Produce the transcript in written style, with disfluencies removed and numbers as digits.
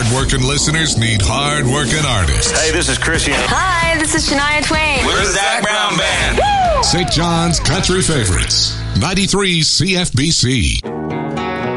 Hard-working listeners need hard-working artists. Hey, this is Chrissy. Hi, this is Shania Twain. We're the Zach Brown Band. St. John's Country Favorites, 93 CFBC.